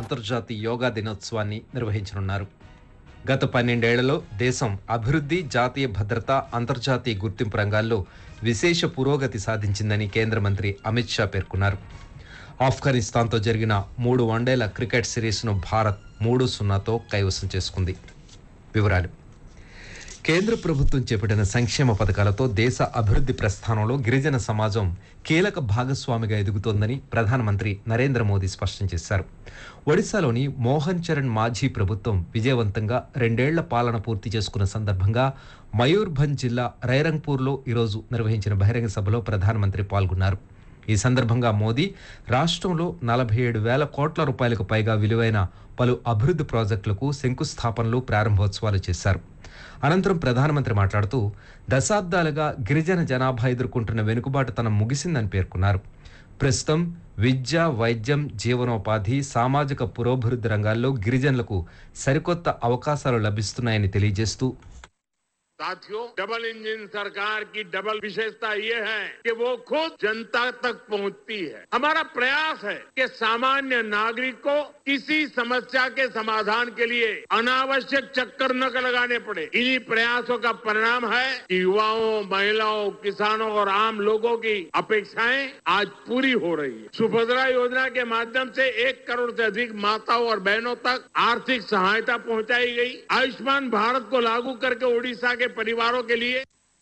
అంతర్జాతీయ యోగా దినోత్సవాన్ని నిర్వహించనున్నారు. గత 12 ఏళ్లలో దేశం అభివృద్ధి, జాతీయ భద్రత, అంతర్జాతీయ గుర్తింపు రంగాల్లో విశేష పురోగతి సాధించిందని కేంద్ర మంత్రి అమిత్ షా పేర్కొన్నారు. ఆఫ్ఘనిస్తాన్తో జరిగిన 3 వన్డేల క్రికెట్ సిరీస్ను భారత్ 3-0తో కైవసం చేసుకుంది. వివరాలు. కేంద్ర ప్రభుత్వం చేపట్టిన సంక్షేమ పథకాలతో దేశ అభివృద్ధి ప్రస్థానంలో గిరిజన సమాజం కీలక భాగస్వామిగా ఎదుగుతోందని ప్రధానమంత్రి నరేంద్ర మోదీ స్పష్టం చేశారు. ఒడిశాలోని మోహన్ చరణ్ మాఝీ ప్రభుత్వం విజయవంతంగా 2 ఏళ్ల పాలన పూర్తి చేసుకున్న సందర్భంగా మయూర్భంజ్ జిల్లా రైరంగ్పూర్లో ఈరోజు నిర్వహించిన బహిరంగ సభలో ప్రధానమంత్రి పాల్గొన్నారు. ఈ సందర్భంగా మోదీ రాష్ట్రంలో 47,000 కోట్ల రూపాయలకు పైగా విలువైన పలు అభివృద్ధి ప్రాజెక్టులకు శంకుస్థాపనలు, ప్రారంభోత్సవాలు చేశారు. అనంతరం ప్రధానమంత్రి మాట్లాడుతూ దశాబ్దాలుగా గిరిజన జనాభా ఎదుర్కొంటున్న వెనుకబాటుతనం ముగిసిందని పేర్కొన్నారు. ప్రస్తుతం విద్య, వైద్యం, జీవనోపాధి, సామాజిక పురోభివృద్ధి రంగాల్లో గిరిజనులకు సరికొత్త అవకాశాలు లభిస్తున్నాయని తెలియజేస్తూ, साथियों, डबल इंजन सरकार की डबल विशेषता ये है कि वो खुद जनता तक पहुंचती है. हमारा प्रयास है कि सामान्य नागरिक को किसी समस्या के समाधान के लिए अनावश्यक चक्कर न लगाने पड़े. इन्हीं प्रयासों का परिणाम है कि युवाओं, महिलाओं, किसानों और आम लोगों की अपेक्षाएं आज पूरी हो रही है. सुभद्रा योजना के माध्यम से 1 करोड़ से अधिक माताओं और बहनों तक आर्थिक सहायता पहुंचाई गई. आयुष्मान भारत को लागू करके ओडिशा के परिवारों के लिए.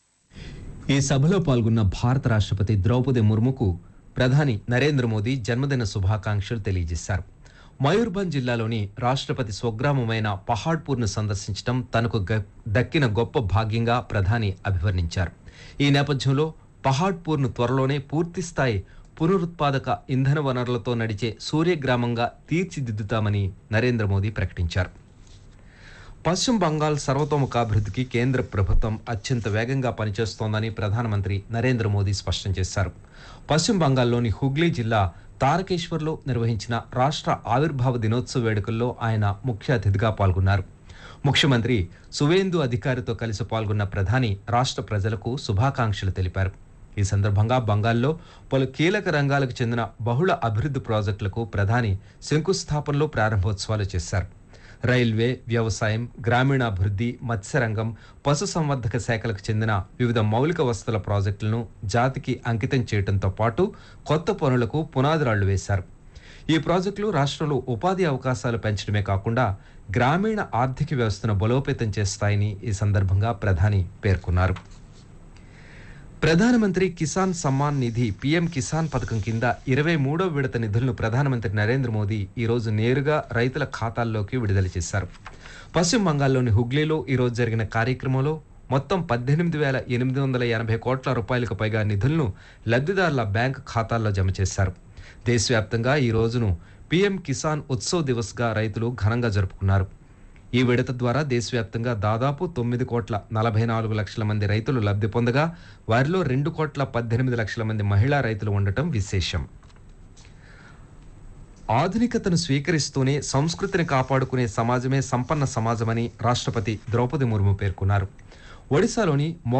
ఈ సభలో పాల్గొన్న భారత రాష్ట్రపతి ద్రౌపది ముర్ముకు ప్రధాని నరేంద్ర మోదీ జన్మదిన శుభాకాంక్షలు తెలియజేశారు. మయూర్భంజ్ జిల్లాలోని రాష్ట్రపతి స్వగ్రామమైన పహాడ్పూర్ను సందర్శించడం తనకు దక్కిన గొప్ప భాగ్యంగా ప్రధాని అభివర్ణించారు. ఈ నేపథ్యంలో పహాడ్పూర్ను త్వరలోనే పూర్తిస్థాయి పునరుత్పాదక ఇంధన వనరులతో నడిచే సూర్యగ్రామంగా తీర్చిదిద్దుతామని నరేంద్ర మోదీ ప్రకటించారు. పశ్చిమ బంగాల్ సర్వతోముఖాభివృద్ధికి కేంద్ర ప్రభుత్వం అత్యంత వేగంగా పనిచేస్తోందని ప్రధానమంత్రి నరేంద్ర మోదీ స్పష్టం చేశారు. పశ్చిమ బంగాల్లోని హుగ్లీ జిల్లా తారకేశ్వర్లో నిర్వహించిన రాష్ట్ర ఆవిర్భావ దినోత్సవ వేడుకల్లో ఆయన ముఖ్య అతిథిగా పాల్గొన్నారు. ముఖ్యమంత్రి సువేందు అధికారితో కలిసి పాల్గొన్న ప్రధాని రాష్ట్ర ప్రజలకు శుభాకాంక్షలు తెలిపారు. ఈ సందర్భంగా బంగాల్లో పలు కీలక రంగాలకు చెందిన బహుళ అభివృద్ధి ప్రాజెక్టులకు ప్రధాని శంకుస్థాపనలు, ప్రారంభోత్సవాలు చేశారు. రైల్వే, వ్యవసాయం, గ్రామీణాభివృద్ధి, మత్స్యరంగం, పశుసంవర్ధక శాఖలకు చెందిన వివిధ మౌలిక వసతుల ప్రాజెక్టులను జాతికి అంకితం చేయడంతో పాటు కొత్త పనులకు పునాదిరాళ్లు వేశారు. ఈ ప్రాజెక్టులు రాష్ట్రంలో ఉపాధి అవకాశాలు పెంచడమే కాకుండా గ్రామీణ ఆర్థిక వ్యవస్థను బలోపేతం చేస్తాయని ఈ సందర్భంగా ప్రధాని పేర్కొన్నారు. ప్రధానమంత్రి కిసాన్ సమ్మాన్ నిధి పీఎం కిసాన్ పథకం కింద 23వ విడత నిధులను ప్రధానమంత్రి నరేంద్ర మోదీ ఈరోజు నేరుగా రైతుల ఖాతాల్లోకి విడుదల చేశారు. పశ్చిమ బంగాల్లోని హుగ్లీలో ఈరోజు జరిగిన కార్యక్రమంలో మొత్తం 18,880 కోట్ల రూపాయలకు పైగా నిధులను లబ్ధిదారుల బ్యాంకు ఖాతాల్లో జమ చేశారు. దేశవ్యాప్తంగా ఈ రోజును పీఎం కిసాన్ ఉత్సవ్ దివస్గా రైతులు ఘనంగా జరుపుకున్నారు. ఈ విడత ద్వారా దేశవ్యాప్తంగా దాదాపు 9,44,00,000 మంది రైతులు లబ్ధి పొందగా వారిలో 2,18,00,000 మంది మహిళా రైతులు ఉండటం విశేషం. ఆధునికతను స్వీకరిస్తూనే సంస్కృతిని కాపాడుకునే సమాజమే సంపన్న సమాజమని రాష్ట్రపతి ద్రౌపది ముర్ము పేర్కొన్నారు. ఒడిశాలోని